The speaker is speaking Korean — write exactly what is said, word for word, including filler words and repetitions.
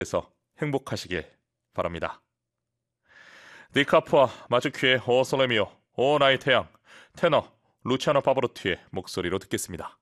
에서 행복하시길 바랍니다. 니카프와 마주키의 오 솔레미오, 오 나의 태양, 테너 루치아노 파바로티의 목소리로 듣겠습니다.